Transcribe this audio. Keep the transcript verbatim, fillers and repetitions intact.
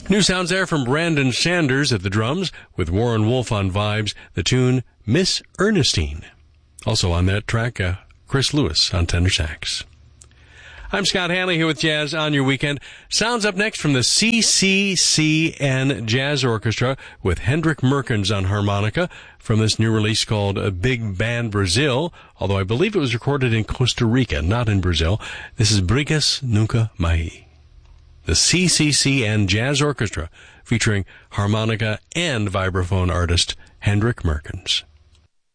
New sounds there from Brandon Sanders at the drums, with Warren Wolf on vibes, the tune Miss Ernestine. Also on that track, uh, Chris Lewis on tenor sax. I'm Scott Hanley here with Jazz on Your Weekend. Sounds up next from the C C C N Jazz Orchestra with Hendrik Merkens on harmonica from this new release called Big Band Brazil, although I believe it was recorded in Costa Rica, not in Brazil. This is Brigas Nunca Mais. The C C C N Jazz Orchestra featuring harmonica and vibraphone artist Hendrik Merkens.